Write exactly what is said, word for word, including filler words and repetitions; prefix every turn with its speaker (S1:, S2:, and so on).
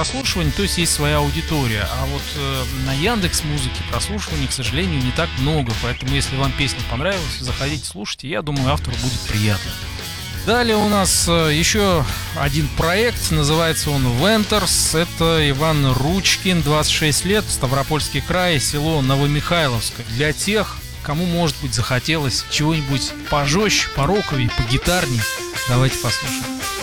S1: прослушиваний, то есть есть своя аудитория. А вот э, на Яндекс.Музыке прослушиваний, к сожалению, не так много. Поэтому, если вам песня понравилась, заходите, слушайте. Я думаю, автору будет приятно. Далее у нас еще один проект, называется он Вентерс. Это Иван Ручкин, двадцать шесть лет, Ставропольский край, село Новомихайловское. Для тех, кому, может быть, захотелось чего-нибудь пожестче, пороковее, погитарнее, давайте послушаем.